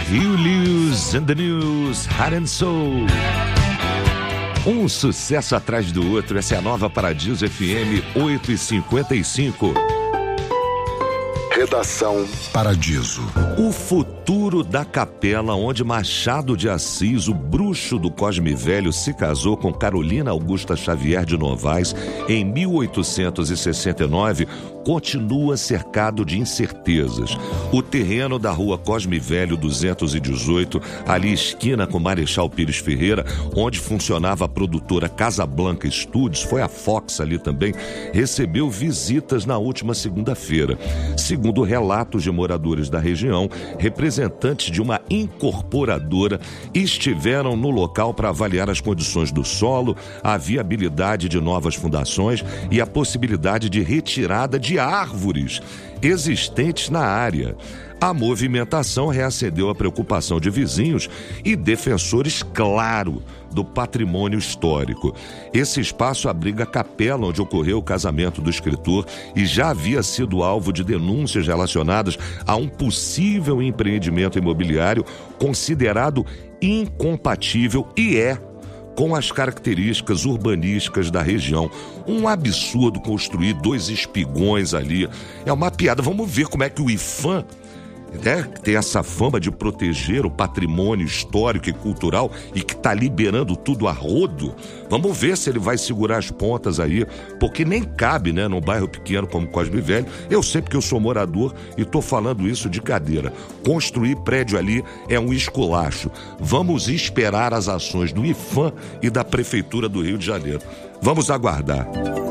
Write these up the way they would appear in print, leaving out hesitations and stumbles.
Rio Lewis and the News, Heart and Soul. Um sucesso atrás do outro. Essa é a nova Paradiso FM 8h55. Redação Paradiso. O futuro da capela onde Machado de Assis, o bruxo do Cosme Velho, se casou com Carolina Augusta Xavier de Novaes em 1869, continua cercado de incertezas. O terreno da rua Cosme Velho 218, ali esquina com Marechal Pires Ferreira, onde funcionava a produtora Casablanca Studios, foi a Fox ali também, recebeu visitas na última segunda-feira. Segundo relatos de moradores da região, representantes de uma incorporadora estiveram no local para avaliar as condições do solo, a viabilidade de novas fundações e a possibilidade de retirada de árvores existentes na área. A movimentação reacendeu a preocupação de vizinhos e defensores, claro, do patrimônio histórico. Esse espaço abriga a capela onde ocorreu o casamento do escritor e já havia sido alvo de denúncias relacionadas a um possível empreendimento imobiliário considerado incompatível e com as características urbanísticas da região. Um absurdo construir 2 espigões ali. É uma piada. Vamos ver como é que o IPHAN, tem essa fama de proteger o patrimônio histórico e cultural e que está liberando tudo a rodo. Vamos ver se ele vai segurar as pontas aí, porque nem cabe, num bairro pequeno como Cosme Velho. Eu sei porque eu sou morador e estou falando isso de cadeira. Construir prédio ali é um esculacho. Vamos esperar as ações do IPHAN e da Prefeitura do Rio de Janeiro. Vamos aguardar.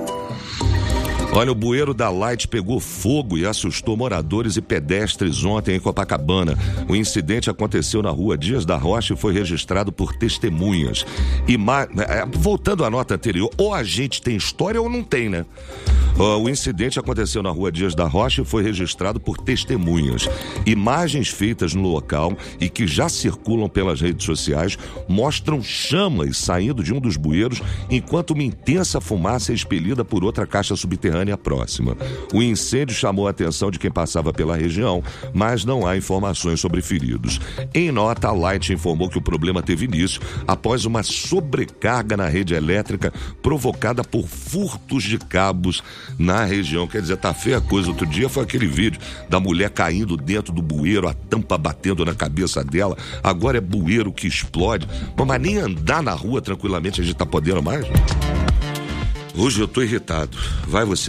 Olha, o bueiro da Light pegou fogo e assustou moradores e pedestres ontem em Copacabana. O incidente aconteceu na rua Dias da Rocha e foi registrado por testemunhas. Voltando à nota anterior, ou a gente tem história ou não tem, né? O incidente aconteceu na rua Dias da Rocha e foi registrado por testemunhas. Imagens feitas no local e que já circulam pelas redes sociais mostram chamas saindo de um dos bueiros enquanto uma intensa fumaça é expelida por outra caixa subterrânea próxima. O incêndio chamou a atenção de quem passava pela região, mas não há informações sobre feridos. Em nota, a Light informou que o problema teve início após uma sobrecarga na rede elétrica provocada por furtos de cabos na região. Quer dizer, tá feia a coisa. Outro dia foi aquele vídeo da mulher caindo dentro do bueiro, a tampa batendo na cabeça dela. Agora é bueiro que explode. Mas nem andar na rua tranquilamente a gente tá podendo mais? Hoje eu tô irritado. Vai você.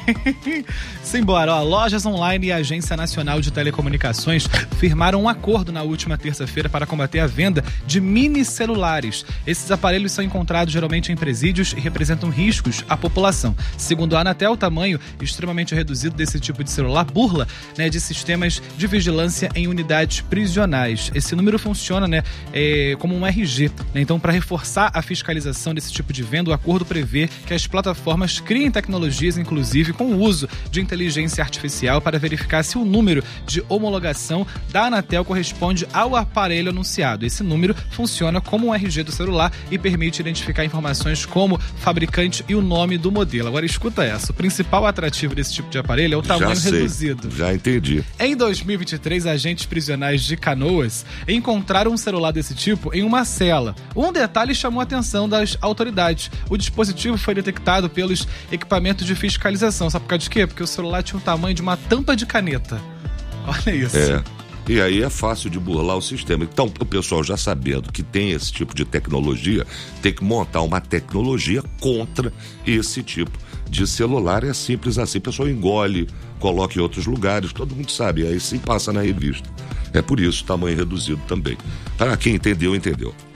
Simbora, lojas online e a Agência Nacional de Telecomunicações firmaram um acordo na última terça-feira para combater a venda de mini celulares. Esses aparelhos são encontrados geralmente em presídios e representam riscos à população. Segundo a Anatel, o tamanho extremamente reduzido desse tipo de celular burla, de sistemas de vigilância em unidades prisionais. Esse número funciona, como um RG. Então, para reforçar a fiscalização desse tipo de venda, o acordo prevê que as plataformas criem tecnologias, inclusive com o uso de inteligência artificial, para verificar se o número de homologação da Anatel corresponde ao aparelho anunciado. Esse número funciona como um RG do celular e permite identificar informações como fabricante e o nome do modelo. Agora escuta essa, o principal atrativo desse tipo de aparelho é o tamanho reduzido. Já entendi. Em 2023, agentes prisionais de Canoas encontraram um celular desse tipo em uma cela. Um detalhe chamou a atenção das autoridades. O dispositivo foi detectado pelos equipamentos de fiscalização. Sabe por causa de quê? Porque o celular tinha o tamanho de uma tampa de caneta. Olha isso. E aí é fácil de burlar o sistema. Então, o pessoal já sabendo que tem esse tipo de tecnologia, tem que montar uma tecnologia contra esse tipo de celular. É simples assim. O pessoal engole, coloca em outros lugares, todo mundo sabe. Aí sim passa na revista. É por isso, tamanho reduzido também. Para quem entendeu, entendeu.